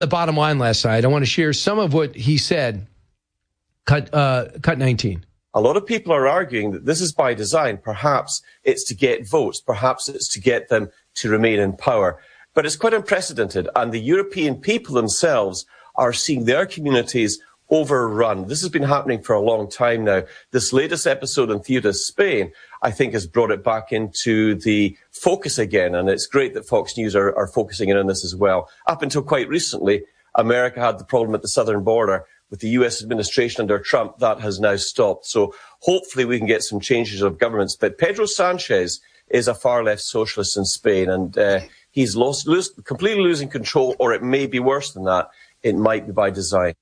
the bottom line last night. I want to share some of what he said. Cut 19. A lot of people are arguing that this is by design. Perhaps it's to get votes. Perhaps it's to get them to remain in power. But it's quite unprecedented. And the European people themselves are seeing their communities overrun. This has been happening for a long time now. This latest episode in Ceuta, Spain, I think has brought it back into the focus again. And it's great that Fox News are focusing in on this as well. Up until quite recently, America had the problem at the southern border. With the US administration under Trump, that has now stopped. So hopefully we can get some changes of governments. But Pedro Sanchez is a far-left socialist in Spain, and he's completely losing control, or it may be worse than that. It might be by design.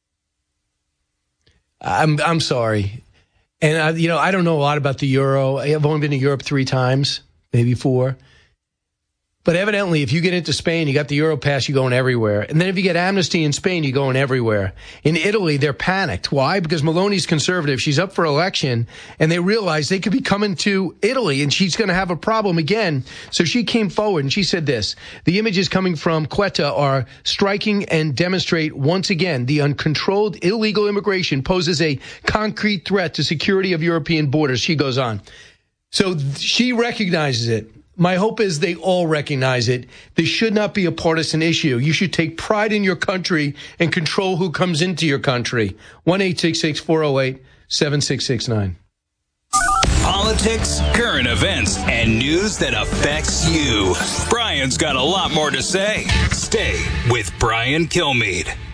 I'm sorry. And, I don't know a lot about the euro. I've only been to Europe 3 times, maybe 4. But evidently, if you get into Spain, you got the Euro pass, you're going everywhere. And then if you get amnesty in Spain, you're going everywhere. In Italy, they're panicked. Why? Because Meloni's conservative. She's up for election, and they realize they could be coming to Italy, and she's going to have a problem again. So she came forward, and she said this: the images coming from Ceuta are striking and demonstrate once again the uncontrolled illegal immigration poses a concrete threat to security of European borders. She goes on. So she recognizes it. My hope is they all recognize it. This should not be a partisan issue. You should take pride in your country and control who comes into your country. 1-866-408-7669. Politics, current events, and news that affects you. Brian's got a lot more to say. Stay with Brian Kilmeade.